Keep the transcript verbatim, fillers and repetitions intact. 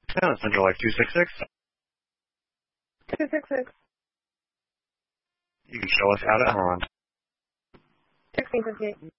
Yeah, Central Life two six six. two six six. You can show us how to hunt. sixteen fifty-eight.